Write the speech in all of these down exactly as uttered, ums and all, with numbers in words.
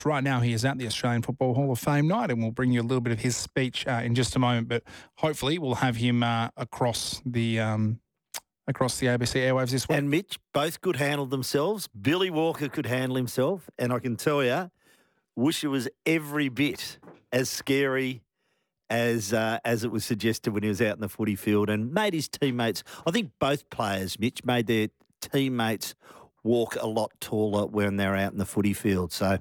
Right now, he is at the Australian Football Hall of Fame night, and we'll bring you a little bit of his speech uh, in just a moment. But hopefully, we'll have him uh, across the um, across the A B C airwaves this week. And Mitch, both could handle themselves. Billy Walker could handle himself, and I can tell you, Woosha was every bit as scary as uh, as it was suggested when he was out in the footy field, and made his teammates. I think both players, Mitch, made their teammates walk a lot taller when they're out in the footy field. So.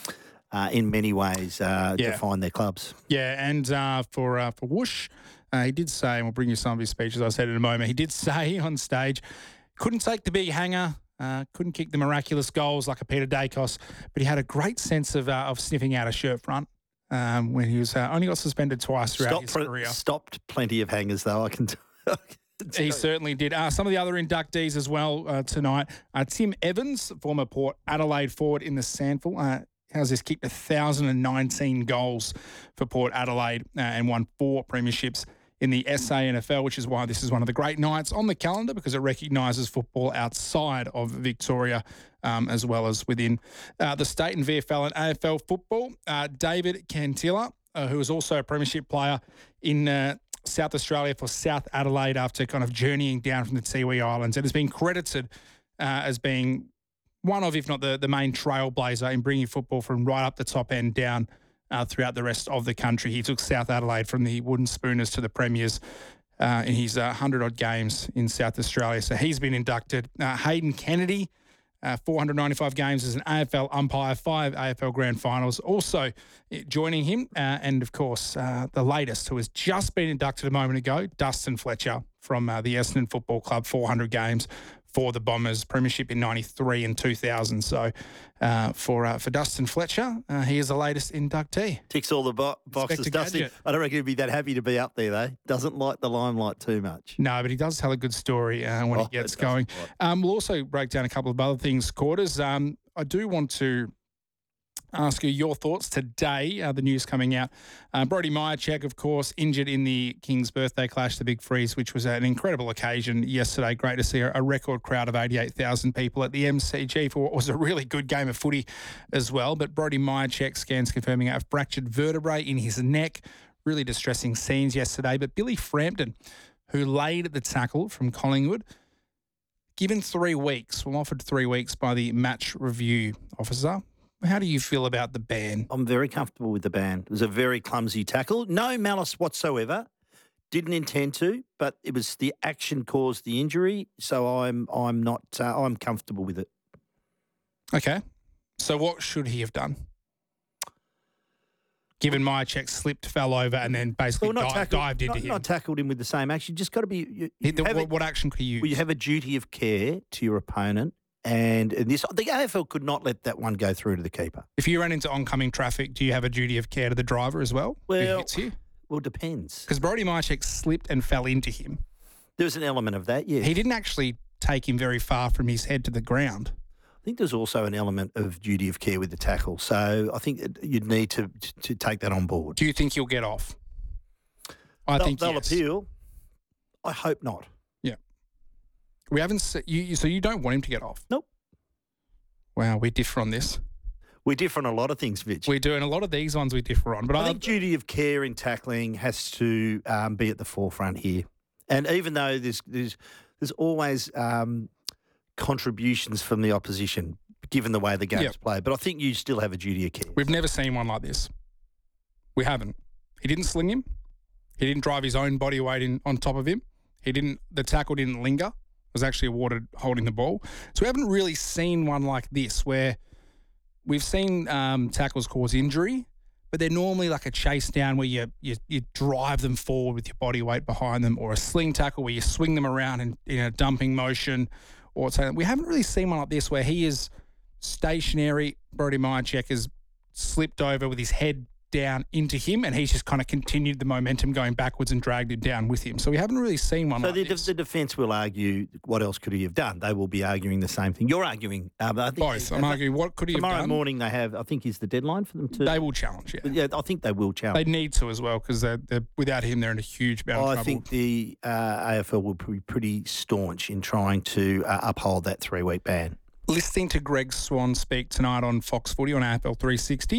Uh, in many ways, uh, Yeah. define their clubs. Yeah, and uh, for uh, for Whoosh, uh, he did say, and we'll bring you some of his speeches, I said in a moment, he did say on stage, couldn't take the big hanger, uh, couldn't kick the miraculous goals like a Peter Dacos, but he had a great sense of uh, of sniffing out a shirt front um, when he was uh, only got suspended twice throughout Stop his pre- career. Stopped plenty of hangers, though, I can tell. He certainly did. Uh, some of the other inductees as well uh, tonight. Uh, Tim Evans, former Port Adelaide forward in the Sandful. Uh, how's this? Kicked one thousand nineteen goals for Port Adelaide uh, and won four premierships in the S A N F L, which is why this is one of the great nights on the calendar because it recognises football outside of Victoria um, as well as within uh, the state and V F L and A F L football. Uh, David Cantilla, uh, who is also a premiership player in uh, South Australia for South Adelaide after kind of journeying down from the Tiwi Islands, and has been credited uh, as being one of, if not the, the main trailblazer in bringing football from right up the top end down uh, throughout the rest of the country. He took South Adelaide from the Wooden Spooners to the Premiers uh, in his uh, one hundred odd games in South Australia. So he's been inducted. Uh, Hayden Kennedy, uh, four hundred ninety-five games as an A F L umpire, five A F L grand finals. Also uh, joining him, uh, and of course, uh, the latest, who has just been inducted a moment ago, Dustin Fletcher from uh, the Essendon Football Club, four hundred games for the Bombers, premiership in ninety-three and two thousand. So uh, for uh, for Dustin Fletcher, uh, he is the latest inductee. Ticks all the bo- boxes. Inspector Dustin, Gadget. I don't reckon he'd be that happy to be up there, though. Doesn't like the limelight too much. No, but he does tell a good story uh, when Oh, he gets it does. going. Um, we'll also break down a couple of other things, Quarters. Um, I do want to ask you your thoughts today, uh, the news coming out. Uh, Brody Myercheck, of course, injured in the King's birthday clash, the Big Freeze, which was an incredible occasion yesterday. Great to see a, a record crowd of eighty-eight thousand people at the M C G for what was a really good game of footy as well. But Brody Myercheck, scans confirming a fractured vertebrae in his neck. Really distressing scenes yesterday. But Billy Frampton, who laid the tackle from Collingwood, given three weeks, well, offered three weeks by the match review officer. How do you feel about the ban? I'm very comfortable with the ban. It was a very clumsy tackle. No malice whatsoever. Didn't intend to, but it was the action caused the injury. So I'm I'm not uh, I'm comfortable with it. Okay. So what should he have done? Given Myercheck slipped, fell over, and then basically Well, not di- tackled, dived into not, him. not tackled him with the same action. Just got to be. You, He- you the- have what, a- what action could he use? well, you have a duty of care to your opponent, and, and this the A F L could not let that one go through to the keeper. If you run into oncoming traffic, do you have a duty of care to the driver as well? who Well, hits you? Well, it depends. Because Brody Myercheck slipped and fell into him. There's an element of that, yeah. He didn't actually take him very far from his head to the ground. I think there's also an element of duty of care with the tackle. So I think that you'd need to to, to take that on board. Do you think he'll get off? I they'll think they'll yes. appeal. I hope not. Yeah. We haven't se- you, you- so you don't want him to get off? Nope. Wow, we differ on this. We differ on a lot of things, Mitch. We're doing a lot of these ones we differ on. But I I think duty of care in tackling has to um, be at the forefront here. And even though there's there's there's always um, contributions from the opposition, given the way the game's Yep. played, but I think you still have a duty of care. we've never seen one like this. We haven't. He didn't sling him. He didn't drive his own body weight in on top of him. He didn't. The tackle didn't linger. It was actually awarded holding the ball. So we haven't really seen one like this where we've seen um, tackles cause injury, but they're normally like a chase down where you, you you drive them forward with your body weight behind them, or a sling tackle where you swing them around in, in a dumping motion. Or something. We haven't really seen one like this where he is stationary. Brody Myercheck has slipped over with his head down into him, and he's just kind of continued the momentum going backwards and dragged him down with him. So we haven't really seen one So like the, this. the defence will argue, what else could he have done? They will be arguing the same thing. You're arguing. Um, I think Both. I'm arguing what could he have tomorrow done? morning they have, I think is the deadline for them to. They will challenge, yeah. Yeah, I think they will challenge. They need to as well because they're, they're, without him, they're in a huge amount of I trouble. think the uh, A F L will be pretty staunch in trying to uh, uphold that three-week ban. listening to Greg Swan speak tonight on Fox Footy on A F L three sixty.